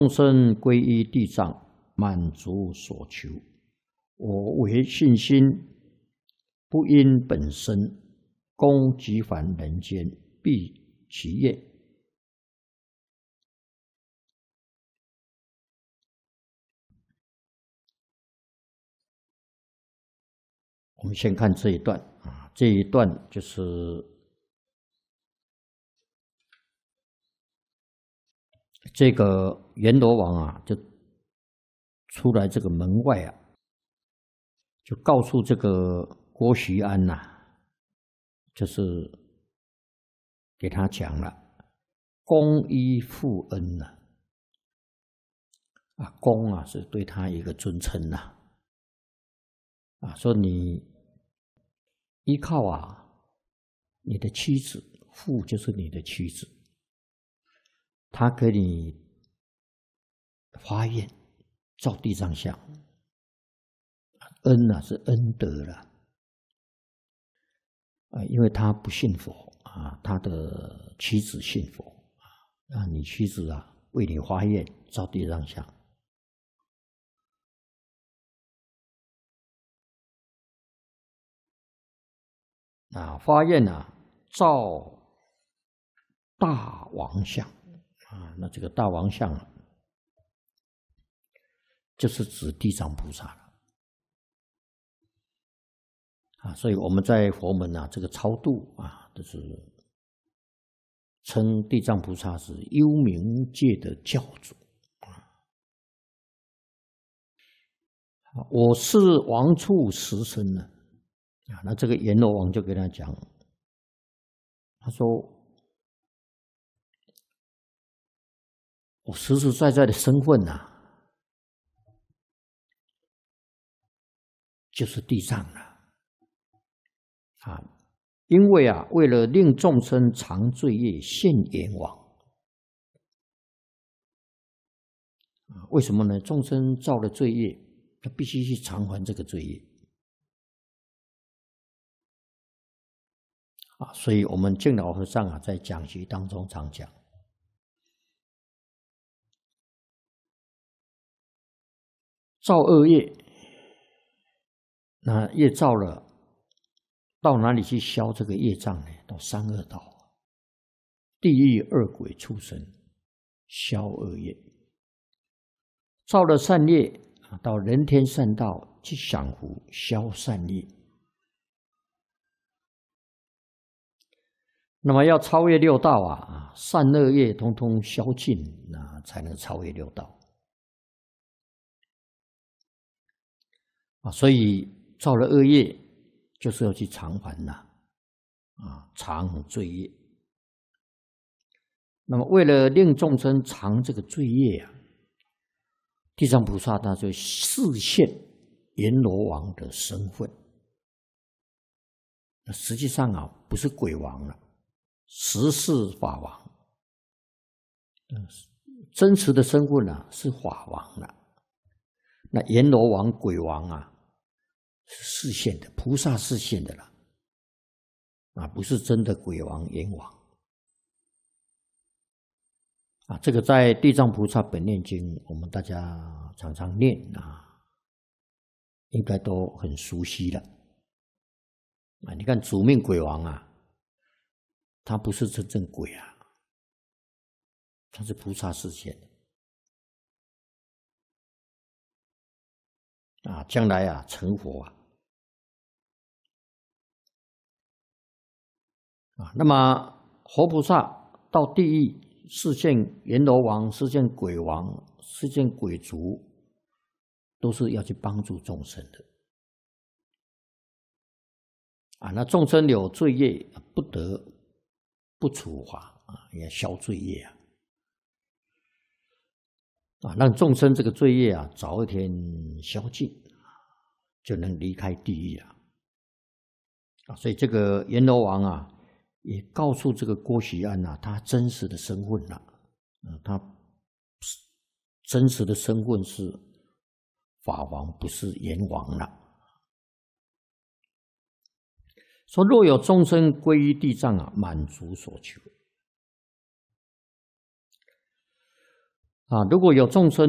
众生皈依地藏，满足所求。我唯信心，不因本身，供给凡人间，毕其业。我们先看这一段啊，这一段就是这个阎罗王啊，就出来这个门外啊，就告诉这个郭徐安呐，就是给他讲了，公依父恩呐，公啊是对他一个尊称呐，说你依靠你的妻子，父就是你的妻子，他给你发愿造地藏像，恩是恩德了，因为他不信佛他的妻子信佛你妻子为你发愿造地藏像。发愿造大王像那这个大王像就是指地藏菩萨了所以我们在佛门这个超度就是称地藏菩萨是幽冥界的教主我是王处实身呢那这个阎罗王就跟他讲，他说我实实在在的身份就是地藏了因为为了令众生偿罪业，现阎王为什么呢？众生造了罪业，他必须去偿还这个罪业所以我们净老和尚在讲习当中常讲，造恶业，那业造了，到哪里去消这个业障呢？到三恶道，地狱、恶鬼、畜生，消恶业；造了善业，到人天善道去享福，消善业。那么要超越六道善恶业通通消尽才能超越六道所以造了恶业就是要去偿还偿罪业。那么为了令众生偿这个罪业地藏菩萨他就示现阎罗王的身份，实际上不是鬼王了，实是法王，真实的身份是法王了。那阎罗王、鬼王是示现的，菩萨示现的了，不是真的鬼王、阎王这个在《地藏菩萨本愿经》，我们大家常常念应该都很熟悉了你看主命鬼王他不是真正鬼他是菩萨示现的将来成佛那么活菩萨到地狱示现阎罗王、示现鬼王、示现鬼族，都是要去帮助众生的那众生有罪业，不得不处罚也消罪业让众生这个罪业早一天消尽，就能离开地狱所以这个阎罗王也告诉这个郭徐安他真实的身份他真实的身份是法王，不是阎王了。说若有众生皈依地藏满足所求啊，如果有众生